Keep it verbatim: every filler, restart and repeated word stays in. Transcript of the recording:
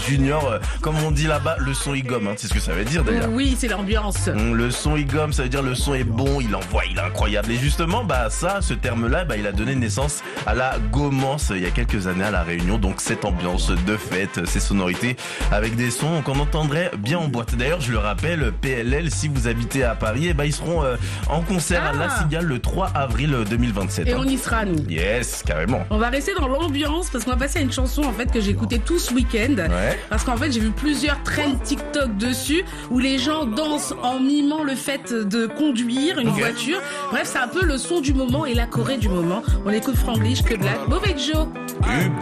Junior, euh, comme on dit là-bas, le son il gomme, hein, c'est ce que ça veut dire d'ailleurs. Oui, c'est l'ambiance. Hum, Le son il gomme, ça veut dire le son est bon, il envoie, il est incroyable. Et justement, bah ça, ce terme-là, bah il a donné naissance à la gommance il y a quelques années à La Réunion. Donc cette ambiance de fête, ces sonorités avec des sons qu'on entendrait bien en boîte. D'ailleurs, je le rappelle, P L L, si vous habitez à Paris, eh bah ils seront euh, en concert à La Ah. Cigale le trois avril deux mille vingt-sept. Et hein. on y sera, nous. Yes, carrément. On va rester dans l'ambiance parce qu'on va passer à une chanson en fait que j'ai écoutée tout ce week-end. Ouais. Parce qu'en fait j'ai vu plusieurs trends TikTok dessus où les gens dansent en mimant le fait de conduire une Ok. voiture. Bref, c'est un peu le son du moment et la Corée du moment. On écoute Franglish, que de la Mauvais Joe. Hum.